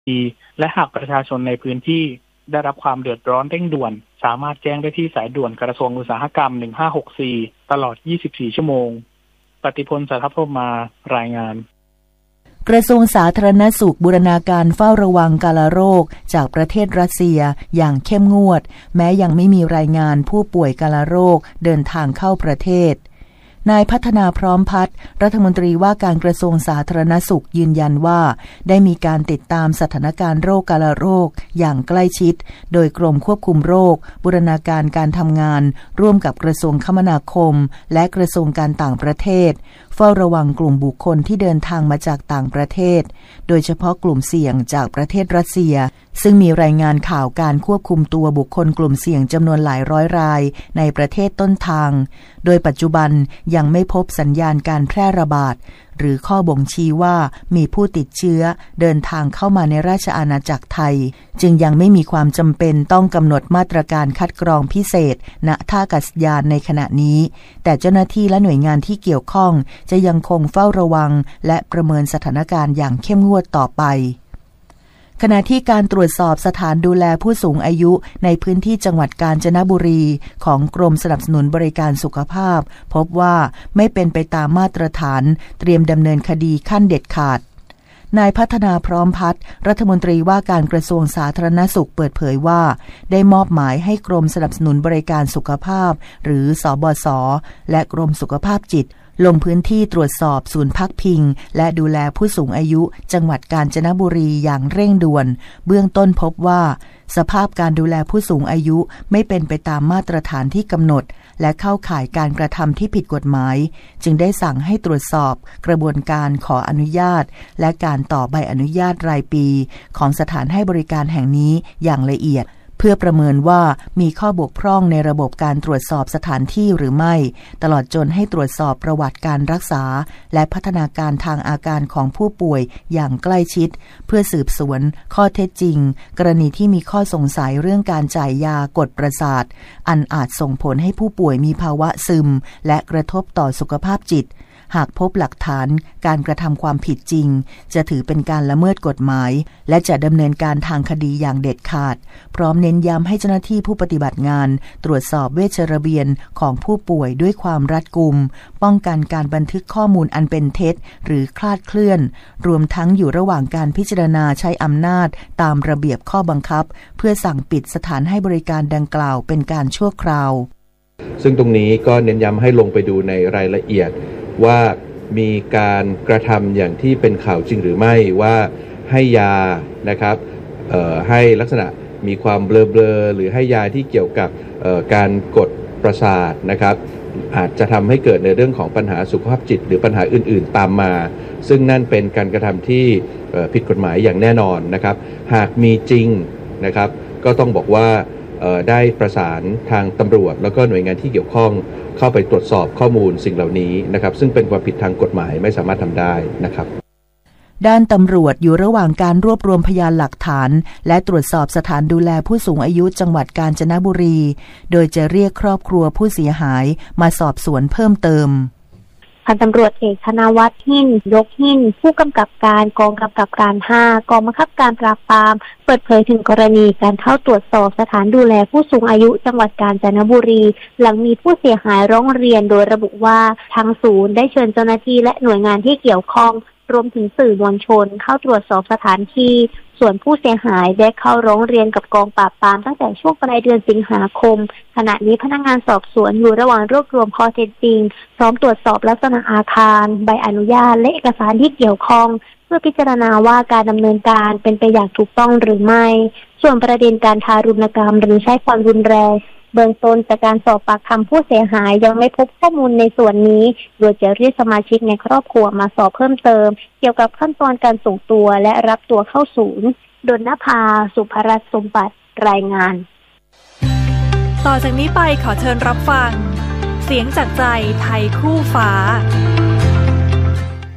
และหากประชาชนในพื้นที่ได้รับความเดือดร้อนเร่งด่วนสามารถแจ้งได้ที่สายด่วนกระทรวงอุตสาหกรรม1564ตลอด24ชั่วโมงปฏิพล สัทธพรหมารายงานกระทรวงสาธารณสุขบูรณาการเฝ้าระวังกาฬโรคจากประเทศรัสเซียอย่างเข้มงวดแม้ยังไม่มีรายงานผู้ป่วยกาฬโรคเดินทางเข้าประเทศนายพัฒนาพร้อมพัฒน์รัฐมนตรีว่าการกระทรวงสาธารณสุขยืนยันว่าได้มีการติดตามสถานการณ์โรคกาฬโรคอย่างใกล้ชิดโดยกรมควบคุมโรคบูรณาการการทำงานร่วมกับกระทรวงคมนาคมและกระทรวงการต่างประเทศเฝ้าระวังกลุ่มบุคคลที่เดินทางมาจากต่างประเทศโดยเฉพาะกลุ่มเสี่ยงจากประเทศรัสเซียซึ่งมีรายงานข่าวการควบคุมตัวบุคคลกลุ่มเสี่ยงจำนวนหลายร้อยรายในประเทศต้นทางโดยปัจจุบันยังไม่พบสัญญาณการแพร่ระบาดหรือข้อบ่งชี้ว่ามีผู้ติดเชื้อเดินทางเข้ามาในราชอาณาจักรไทยจึงยังไม่มีความจำเป็นต้องกำหนดมาตรการคัดกรองพิเศษณท่าอากาศยานในขณะนี้แต่เจ้าหน้าที่และหน่วยงานที่เกี่ยวข้องจะยังคงเฝ้าระวังและประเมินสถานการณ์อย่างเข้มงวดต่อไปขณะที่การตรวจสอบสถานดูแลผู้สูงอายุในพื้นที่จังหวัดกาญจนบุรีของกรมสนับสนุนบริการสุขภาพพบว่าไม่เป็นไปตามมาตรฐานเตรียมดำเนินคดีขั้นเด็ดขาดนายพัฒนาพร้อมพัฒน์รัฐมนตรีว่าการกระทรวงสาธารณสุขเปิดเผยว่าได้มอบหมายให้กรมสนับสนุนบริการสุขภาพหรือสบศและกรมสุขภาพจิตลงพื้นที่ตรวจสอบศูนย์พักพิงและดูแลผู้สูงอายุจังหวัดกาญจนบุรีอย่างเร่งด่วนเบื้องต้นพบว่าสภาพการดูแลผู้สูงอายุไม่เป็นไปตามมาตรฐานที่กำหนดและเข้าข่ายการกระทำที่ผิดกฎหมายจึงได้สั่งให้ตรวจสอบกระบวนการขออนุญาตและการต่อใบอนุญาตรายปีของสถานให้บริการแห่งนี้อย่างละเอียดเพื่อประเมินว่ามีข้อบกพร่องในระบบการตรวจสอบสถานที่หรือไม่ตลอดจนให้ตรวจสอบประวัติการรักษาและพัฒนาการทางอาการของผู้ป่วยอย่างใกล้ชิดเพื่อสืบสวนข้อเท็จจริงกรณีที่มีข้อสงสัยเรื่องการจ่ายยากดประสาทอันอาจส่งผลให้ผู้ป่วยมีภาวะซึมและกระทบต่อสุขภาพจิตหากพบหลักฐานการกระทำความผิดจริงจะถือเป็นการละเมิดกฎหมายและจะดำเนินการทางคดีอย่างเด็ดขาดพร้อมเน้นย้ำให้เจ้าหน้าที่ผู้ปฏิบัติงานตรวจสอบเวชระเบียนของผู้ป่วยด้วยความรัดกุมป้องกันการบันทึกข้อมูลอันเป็นเท็จหรือคลาดเคลื่อนรวมทั้งอยู่ระหว่างการพิจารณาใช้อำนาจตามระเบียบข้อบังคับเพื่อสั่งปิดสถานให้บริการดังกล่าวเป็นการชั่วคราวซึ่งตรงนี้ก็เน้นย้ำให้ลงไปดูในรายละเอียดว่ามีการกระทำอย่างที่เป็นข่าวจริงหรือไม่ว่าให้ยานะครับให้ลักษณะมีความเบลอๆหรือให้ยาที่เกี่ยวกับการกดประสาทนะครับอาจจะทำให้เกิดในเรื่องของปัญหาสุขภาพจิตหรือปัญหาอื่นๆตามมาซึ่งนั่นเป็นการกระทำที่ผิดกฎหมายอย่างแน่นอนนะครับหากมีจริงนะครับก็ต้องบอกว่าได้ประสานทางตำรวจแล้วก็หน่วยงานที่เกี่ยวข้องเข้าไปตรวจสอบข้อมูลสิ่งเหล่านี้นะครับซึ่งเป็นความผิดทางกฎหมายไม่สามารถทำได้นะครับด้านตำรวจอยู่ระหว่างการรวบรวมพยานหลักฐานและตรวจสอบสถานดูแลผู้สูงอายุจังหวัดกาญจนบุรีโดยจะเรียกครอบครัวผู้เสียหายมาสอบสวนเพิ่มเติมพันตำรวจเอกธนวัฒน์หินยกหินผู้กำกับการกองกำกับการ5กองบังคับการปราบปรามเปิดเผยถึงกรณีการเข้าตรวจสอบสถานดูแลผู้สูงอายุจังหวัดกาญจนบุรีหลังมีผู้เสียหายร้องเรียนโดยระบุว่าทางศูนย์ได้เชิญเจ้าหน้าที่และหน่วยงานที่เกี่ยวข้องรวมถึงสื่อมวลชนเข้าตรวจสอบสถานที่ส่วนผู้เสียหายได้เข้าร้องเรียนกับกองปราบปรามตั้งแต่ช่วงปลายเดือนสิงหาคมขณะนี้พนักงานสอบสวนอยู่ระหว่างรวบรวมข้อเท็จจริงพร้อมตรวจสอบลักษณะอาคารใบอนุญาตและเอกสารที่เกี่ยวข้องเพื่อพิจารณาว่าการดำเนินการเป็นไปอย่างถูกต้องหรือไม่ส่วนประเด็นการทารุณกรรมหรือใช้ความรุนแรงเบื้องต้นจากการสอบปากคำผู้เสียหายยังไม่พบข้อมูลในส่วนนี้โดยจะเรียกสมาชิกในครอบครัวมาสอบเพิ่มเติมเกี่ยวกับขั้นตอนการส่งตัวและรับตัวเข้าศูนย์ดลนภาสุภรัตน์สมบัติรายงานต่อจากนี้ไปขอเชิญรับฟังเสียงจากใจไทยคู่ฟ้า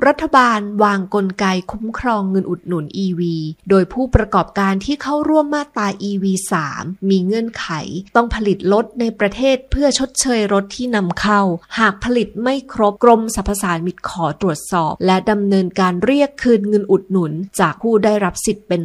รัฐบาลวางกลไกคุ้มครองเงินอุดหนุน EV โดยผู้ประกอบการที่เข้าร่วมมาตรา EV 3 มีเงื่อนไขต้องผลิตรถในประเทศเพื่อชดเชยรถที่นำเข้าหากผลิตไม่ครบกรมสรรพสามิตขอตรวจสอบและดำเนินการเรียกคืนเงินอุดหนุนจากผู้ได้รับสิทธิ์เป็น